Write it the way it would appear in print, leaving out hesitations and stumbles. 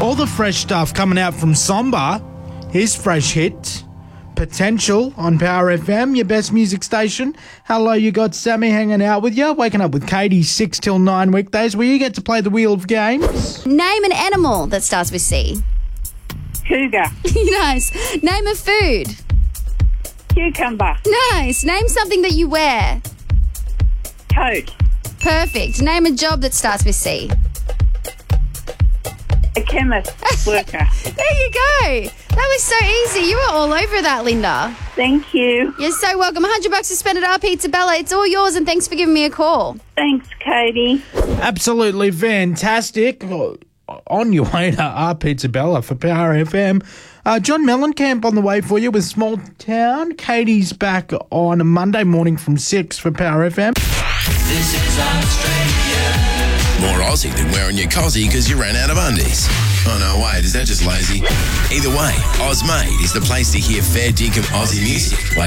all the fresh stuff coming out from Somba. His fresh hit, Potential, on Power FM, your best music station. Hello, you got Sammy hanging out with you, waking up with Katie 6 till 9 weekdays, where you get to play the Wheel of Games. Name an animal that starts with C. Cougar. Nice. Name a food. Cucumber. Nice. Name something that you wear. Coat. Perfect. Name a job that starts with C. A chemist worker. There you go. That was so easy. You were all over that, Linda. Thank you. You're so welcome. $100 to spend at our Pizza Bella. It's all yours, and thanks for giving me a call. Thanks, Katie. Absolutely fantastic. On your way to our Pizza Bella for Power FM. John Mellencamp on the way for you with Small Town. Katie's back on a Monday morning from 6 for Power FM. This is Australia. More Aussie than wearing your cozzy because you ran out of undies. Oh no, wait, is that just lazy? Either way, Ozmade is the place to hear fair dinkum Aussie music like